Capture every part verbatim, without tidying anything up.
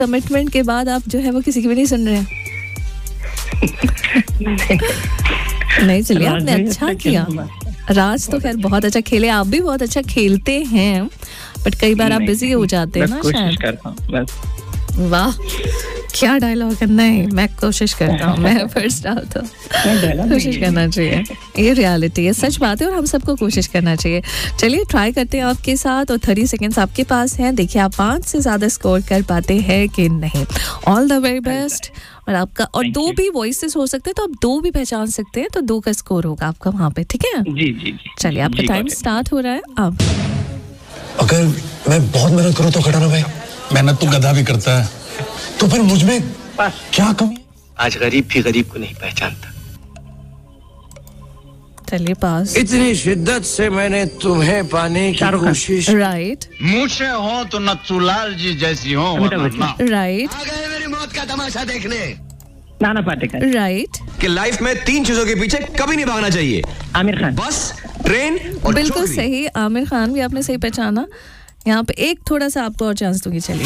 Commitment के बाद आप जो है वो किसी की भी नहीं सुन रहे हैं? नहीं, चलिए आपने अच्छा किया। राज तो खैर बहुत अच्छा खेले, आप भी बहुत अच्छा खेलते हैं, बट कई बार आप बिजी हो जाते हैं ना शायद। वाह, क्या डायलॉग करना है, मैं कोशिश करता हूँ, मैं फर्स्ट आता हूँ, कोशिश करना चाहिए, ये रियलिटी है, सच बात है, और हम सबको कोशिश करना चाहिए। चलिए ट्राई करते हैं आपके साथ, और थर्टी सेकेंड्स आपके पास हैं, देखिए आप पाँच से ज्यादा स्कोर कर पाते हैं कि नहीं। All the very best. और आपका और दो भी वॉइसेस हो सकते हैं, तो आप दो भी पहचान सकते हैं, तो दो का स्कोर होगा आपका वहाँ पे, ठीक है? जी जी। चलिए आपका टाइम स्टार्ट हो रहा है अब। अगर मैं बहुत मेहनत करूँ तो खटाना भाई? मेहनत तो गधा भी करता है, तो फिर मुझ में क्या कमी? आज गरीब भी गरीब को नहीं पहचानता। चलिए पास। इतनी शिद्दत से मैंने तुम्हें पाने की कोशिश। राइट। मुझसे हो तो नथुलाल जी जैसी हो, राइट। आ गए मेरी मौत का तमाशा देखने। नाना पाटेकर। राइट। कि लाइफ में तीन चीजों के पीछे कभी नहीं भागना चाहिए। आमिर खान। बस, ट्रेन और बिल्कुल सही, आमिर खान भी आपने सही पहचाना। यहाँ पे एक थोड़ा सा आपको और चांस दूंगी। चलिए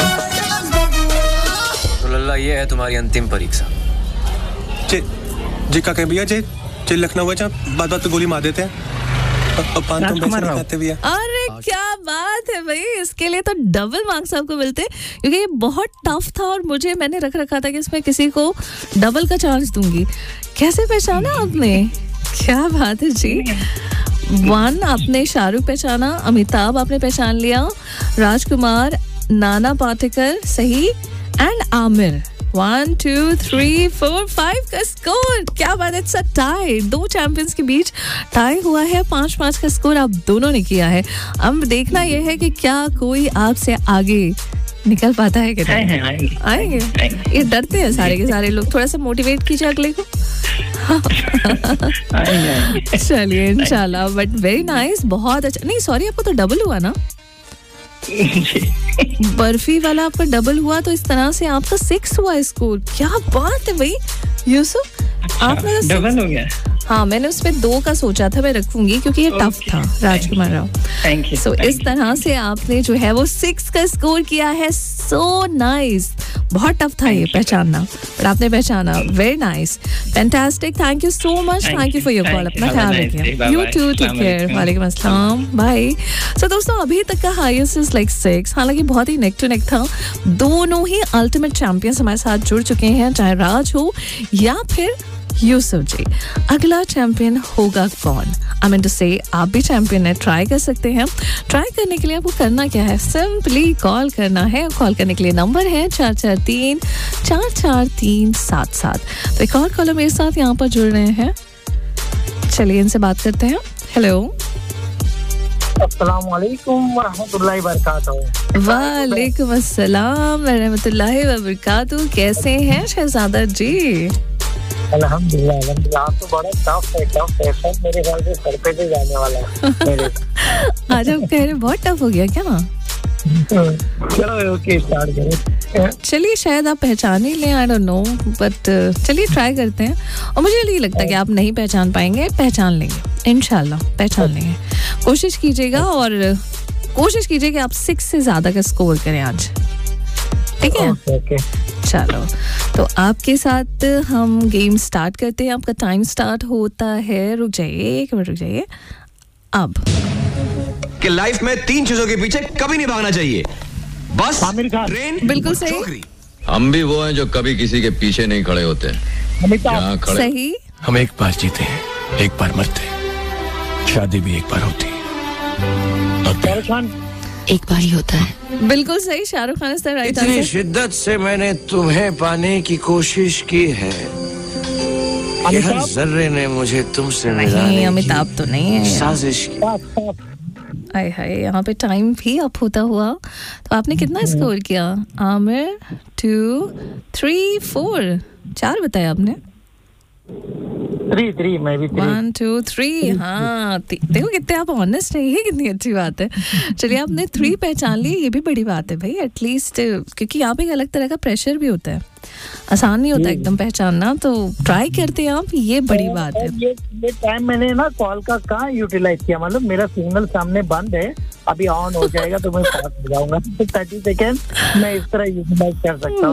तो लल्ला, ये है तुम्हारी अंतिम परीक्षा। जे जे का कह भैया, जे जे लखनऊ है, जहाँ बात बात पे गोली मार देते हैं, पान तुम पैसे खाते भैया। अरे क्या बात है भाई, इसके लिए तो डबल मार्क्स आपको मिलते हैं, क्योंकि ये बहुत टफ था और मुझे मैंने रख रखा था कि इसमें किसी को डबल का चांस दूंगी। कैसे पहचाना आपने, क्या बात है जी। वन आपने शाहरुख पहचाना, अमिताभ आपने पहचान लिया, राजकुमार, नाना पाटेकर सही, and Aamir. One two three four five का स्कोर, क्या बात है, इट्स अ टाई। दो चैंपियंस के बीच टाई हुआ है, पांच पांच का स्कोर आप दोनों ने किया है। अब देखना यह है कि क्या कोई आपसे आगे निकल पाता है कि नहीं। आएंगे, आएंगे। ये डरते हैं सारे के सारे लोग, थोड़ा सा मोटिवेट कीजिए अगले को। चलिए इंशाल्लाह, बट वेरी नाइस, बहुत अच्छा। नहीं सॉरी, आपको तो डबल हुआ ना, बर्फी वाला आपका डबल हुआ, तो इस तरह से आपका सिक्स हुआ स्कोर। क्या बात है भाई यूसुफ, आपने तो डबल हो गया। हाँ, मैंने उसमें दो का सोचा था, मैं रखूंगी क्योंकि ये टफ था। राजकुमार राव, थैंक यू। सो इस तरह से आपने जो है वो सिक्स का स्कोर किया है। सो नाइस, बहुत टफ था ये पहचानना, बट आपने पहचाना। Very nice, fantastic, thank you so much, thank you for your call. अपना ख्याल रखिए, यू टू, टेक केयर, वालेकुम अस्सलाम, बाय। सो दोस्तों, अभी तक का हाईएस्ट इज लाइक सिक्स, हालांकि बहुत ही नेक टू नेक था। दोनों ही अल्टीमेट चैंपियंस हमारे साथ जुड़ चुके हैं, चाहे राज हो या फिर यूसुफ जी। अगला चैंपियन होगा कौन? आई मीन टू से आप भी चैंपियन है, ट्राई कर सकते हैं। ट्राई करने के लिए आपको करना क्या है, सिंपली कॉल करना है। कॉल करने के लिए नंबर है चार चार तीन चार चार तीन सात सात। तो एक और कॉलर मेरे साथ यहाँ पर जुड़ रहे हैं, चलिए इनसे बात करते हैं। हेलो, अस्सलाम वालेकुम व रहमतुल्लाहि व बरकातहू। वालेकुम अस्सलाम व रहमतुल्लाहि व बरकातहू। कैसे हैं शहजादा जी? अल्हम्दुलिल्लाह, अल्हम्दुलिल्लाह। आप तो बड़ा टफ है, टफ है सब, मेरे ख्याल से सर पे से जाने वाला है मेरे। आज आप कह रहे बहुत टफ हो गया क्या? चलो ओके, स्टार्ट करें। चलिए, शायद आप पहचान ही लें, आई डोंट नो, बट चलिए ट्राई करते हैं। और मुझे नहीं लगता कि आप नहीं पहचान पाएंगे, पहचान लेंगे इंशाल्लाह, पहचान लेंगे। कोशिश कीजिएगा और कोशिश कीजिए कि आप सिक्स से ज्यादा का स्कोर करें आज, ठीक है? ओके, चलो, तो आपके साथ हम गेम स्टार्ट करते हैं। आपका टाइम स्टार्ट होता है, रुक जाइए एक मिनट, रुक जाइए अब। कि लाइफ में तीन चीजों के पीछे कभी नहीं भागना चाहिए, बस, आमिर खान। ट्रेन, बिल्कुल सही। हम भी वो हैं जो कभी किसी के पीछे नहीं खड़े होते, यहाँ खड़े। सही। हम एक बार जीते हैं, एक बार मरते, शादी भी एक बार होती और शाहरुख खान। एक बार ही होता है। बिल्कुल सही, Shahrukh Khan is the right इतनी आंसर। शिद्दत से मैंने तुम्हें पाने की कोशिश की है, कि हर जर्रे ने मुझे तुमसे मिलाने नहीं, की अमिताभ तो नहीं है। साजिश की। हाय हाय, यहाँ पे टाइम भी अप होता हुआ। तो आपने कितना स्कोर किया? आमिर टू थ्री फोर, चार बताया आपने। थ्री थ्री मैं भी वन टू थ्री, हाँ देखो कितने आप ऑनेस्ट है, ये कितनी अच्छी बात है। चलिए, आपने थ्री पहचान लिए, ये भी बड़ी बात है भाई, एटलीस्ट, क्योंकि यहाँ पे एक अलग तरह का प्रेशर भी होता है, आसान नहीं होता एकदम पहचानना, तो ट्राई करते हैं आप, ये बड़ी बात है। ये ये टाइम मैंने ना कॉल का कहाँ यूटिलाइज किया, मतलब मेरा सिग्नल सामने बंद है, अभी ऑन हो जाएगा तो मैं पास हो जाऊंगा। थर्टी सेकेंड मैं इस तरह यूटिलाइज कर सकता हूँ।